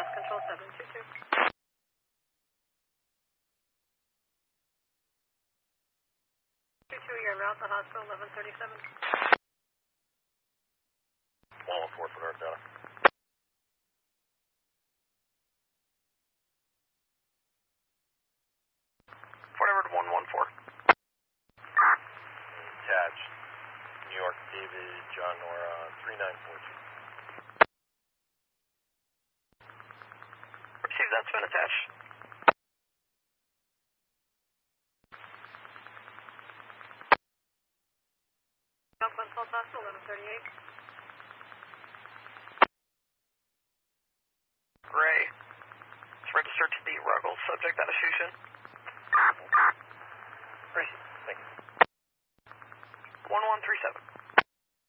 Control 722. 22, you're en route to hospital 1137. 114 for North Data. Forward 114. Attached. New York, David, John Nora, 3942. Receive, that's been attached. Southwest Pulse Hospital 1138. Ray. It's registered to the Ruggles, subject out of Shushin. Appreciate it. Thank you. 1137.